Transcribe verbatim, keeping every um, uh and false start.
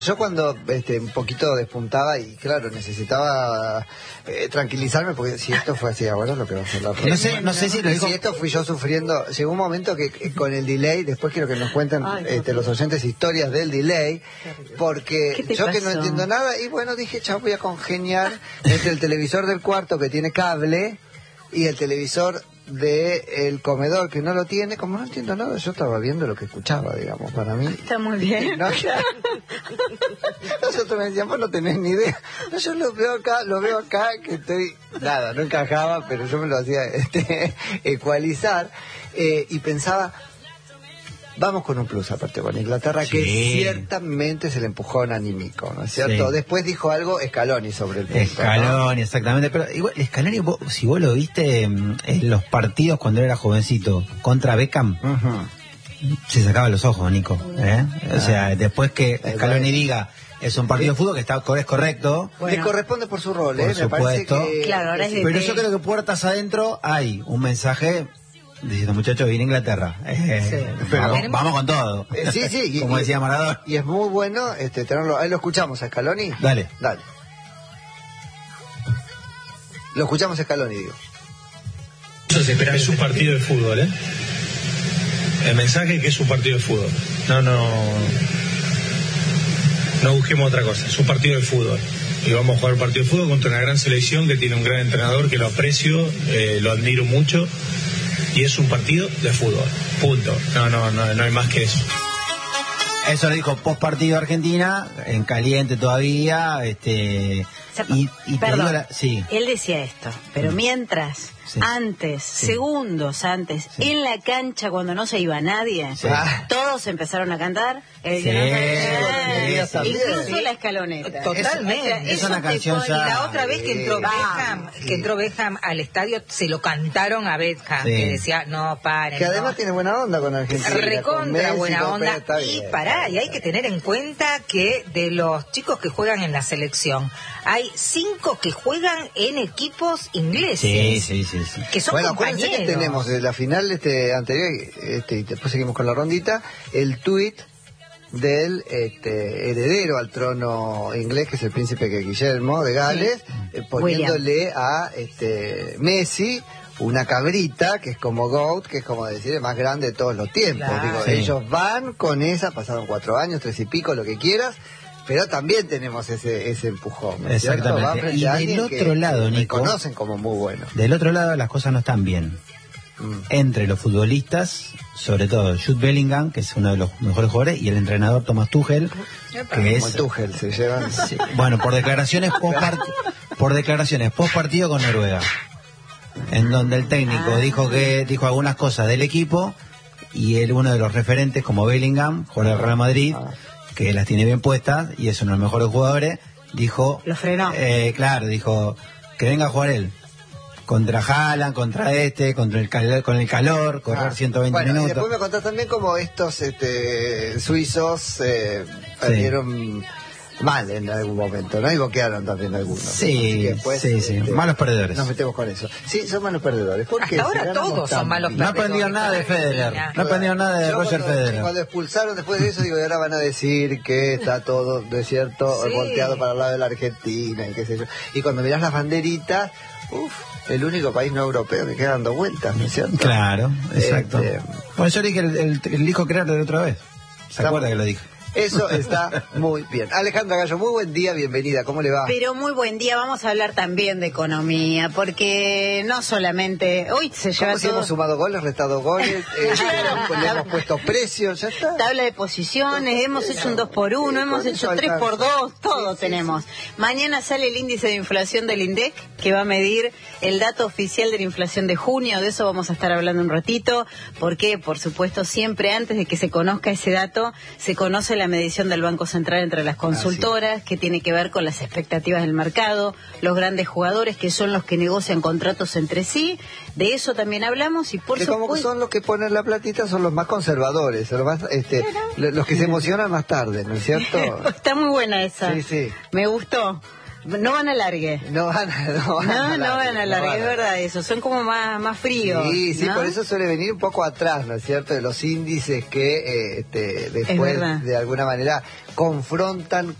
Yo cuando este, un poquito despuntaba y claro, necesitaba eh, tranquilizarme porque si esto fue así ahora lo que va a ser la próxima. No sé, no sé si lo dijo... Si esto fui yo sufriendo, llegó un momento que eh, con el delay, después quiero que nos cuenten Ay, este, los oyentes historias del delay, porque yo pasó? que no entiendo nada y bueno dije, chao, voy a congeniar entre el televisor del cuarto que tiene cable y el televisor de el comedor que no lo tiene, como no entiendo nada, yo estaba viendo lo que escuchaba, digamos, para mí. Está muy bien. No, nosotros me decían, vos no tenés ni idea. No, yo lo veo acá, lo veo acá, que estoy, nada, no encajaba, pero yo me lo hacía este, ecualizar, eh, y pensaba, vamos con un plus aparte con Inglaterra, sí. que ciertamente es el empujón anímico, ¿no es cierto? Sí. Después dijo algo Scaloni sobre el punto. Scaloni, ¿no? Exactamente, pero igual Scaloni, vos, si vos lo viste en los partidos cuando era jovencito contra Beckham, uh-huh. se sacaba los ojos, Nico, ¿eh? O sea, después que Scaloni diga es un partido de fútbol que está es correcto. Bueno, le corresponde por su rol, por ¿eh? Me parece que... Claro, ahora es pero de... yo creo que puertas adentro hay un mensaje diciendo, muchachos, viene Inglaterra. Eh, sí. Pero vamos, vamos con todo. Eh, sí, sí. Como y, decía Maradona. Y es muy bueno este, tenerlo. Ahí lo escuchamos a Scaloni. Dale. Dale. Lo escuchamos a Scaloni, digo. Es un partido de fútbol, ¿eh? El mensaje es que es un partido de fútbol. No, no. No busquemos otra cosa. Es un partido de fútbol. Y vamos a jugar un partido de fútbol contra una gran selección que tiene un gran entrenador que lo aprecio, eh, lo admiro mucho. Y es un partido de fútbol, punto. No, no, no, no hay más que eso. Eso lo dijo post partido Argentina, en caliente todavía, este... Y, y Perdón, la... sí. él decía esto, pero mientras, sí. antes, sí. segundos antes, sí. en la cancha cuando no se iba nadie, sí. todos empezaron a cantar, el sí. que no sabía, incluso sí. la escaloneta. Totalmente. Es, es una canción ya... Y la otra vez que entró Beckham, sí. que entró Beckham al estadio, se lo cantaron a Beckham, sí. que decía, no, paren. Que además no. tiene buena onda con Argentina. Recontra buena onda. Y pará, y hay que tener en cuenta que de los chicos que juegan en la selección, hay cinco que juegan en equipos ingleses. Sí, sí, sí, sí. Que son bueno, compañeros. acuérdense que tenemos de la final este anterior, este, y después seguimos con la rondita, el tuit del este, heredero al trono inglés, que es el príncipe Guillermo de Gales, sí. eh, poniéndole William. a este Messi una cabrita, que es como GOAT, que es como decir el más grande de todos los tiempos. Claro. Digo, sí. ellos van con esa, pasaron cuatro años, tres y pico, lo que quieras, pero también tenemos ese ese empujón, ¿no? Exactamente. Y del otro lado, Nico, conocen como muy bueno. Del otro lado las cosas no están bien. Mm. Entre los futbolistas, sobre todo Jude Bellingham, que es uno de los mejores jugadores, y el entrenador Thomas Tuchel, Epa, que es Tuchel se llevan. Sí, bueno, por declaraciones post partido, por declaraciones post partido con Noruega, en donde el técnico ah. dijo que dijo algunas cosas del equipo y él, uno de los referentes como Bellingham, jugador del Real Madrid, ah. que las tiene bien puestas y es uno de los mejores jugadores, dijo, lo frenó. Eh, claro, dijo que venga a jugar él. Contra Haaland, contra este, contra el calor, con el calor, correr ah, ciento veinte bueno, minutos. Y después me contás también como estos este, suizos eh, perdieron sí. mal en algún momento, ¿no? Y boquearon también algunos. Sí, después, sí, sí. Este, malos perdedores. Nos metemos con eso. Sí, son malos perdedores. Hasta ahora todos son malos perdedores. No aprendieron nada de Federer. No aprendieron nada de Roger cuando, Federer. Cuando expulsaron después de eso, digo, y ahora van a decir que está todo desierto, sí. volteado para el lado de la Argentina y qué sé yo. Y cuando mirás las banderitas, uff, el único país no europeo que queda dando vueltas, ¿no es cierto? Claro, exacto. Este, Por eso dije el, el, el dijo crearlo de otra vez. ¿Se acuerda que lo dije? Eso está muy bien. Alejandra Gallo, muy buen día, bienvenida, ¿cómo le va? Pero muy buen día, vamos a hablar también de economía, porque no solamente... Hoy se lleva si todo... hemos sumado goles, restado goles, eh, le hemos puesto precios, ya está. Tabla de posiciones, hemos hecho un dos por uno, hemos hecho tres por dos, todo sí, tenemos. Sí, sí. Mañana sale el índice de inflación del INDEC, que va a medir el dato oficial de la inflación de junio, de eso vamos a estar hablando un ratito, porque, por supuesto, siempre antes de que se conozca ese dato, se conoce la medición del Banco Central entre las consultoras, ah, sí. que tiene que ver con las expectativas del mercado, los grandes jugadores que son los que negocian contratos entre sí, de eso también hablamos y por que supuesto... como son los que ponen la platita, son los más conservadores, los, más, este, los que se emocionan más tarde, ¿no es cierto? Está muy buena esa, sí, sí. me gustó. No van a largue. No van a, no van No, a no van a largue, no es verdad eso. Son como más, más fríos. Sí, sí, ¿no? por eso suele venir un poco atrás, ¿no es cierto? De los índices que eh, este, después, de alguna manera, confrontan